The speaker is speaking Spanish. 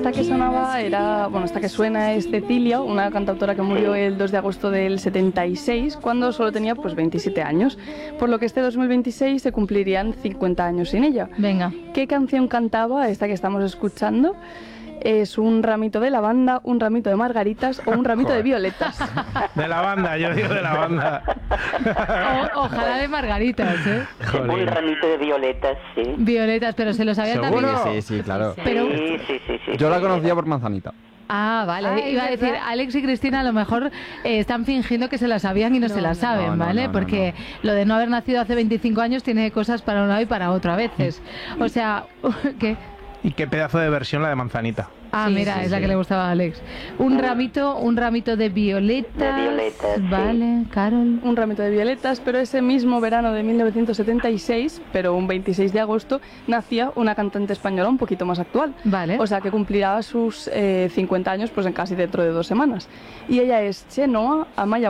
esta que sonaba era, bueno, esta que suena es Cecilia, una cantautora que murió el 2 de agosto del 76, cuando solo tenía pues 27 años, por lo que este 2026 se cumplirían 50 años sin ella. Venga. ¿Qué canción cantaba esta que estamos escuchando? ¿Es un ramito de lavanda, un ramito de margaritas o un ramito de violetas? De lavanda, yo digo de lavanda. Ojalá de margaritas, ¿eh? Un ramito de violetas, sí. Violetas, pero se lo sabían ¿Seguro? también. Sí, claro. Pero- Sí. Yo la conocía por Manzanita. Ah, vale. Ay, Iba a decir, ¿verdad? Alex y Cristina a lo mejor están fingiendo que se la sabían y no se la saben, no, ¿vale? no, Porque lo de no haber nacido hace 25 años tiene cosas para un lado y para otro a veces. O sea, ¿qué? Y qué pedazo de versión la de Manzanita. Ah, Sí, mira, sí, es la sí. que le gustaba a Alex. Un ramito de violetas. De violetas, sí. Vale, Carol. Un ramito de violetas, pero ese mismo verano de 1976, pero un 26 de agosto, nacía una cantante española un poquito más actual. Vale. O sea, que cumplirá sus 50 años pues en casi dentro de 2 semanas. Y ella es Chenoa Amaya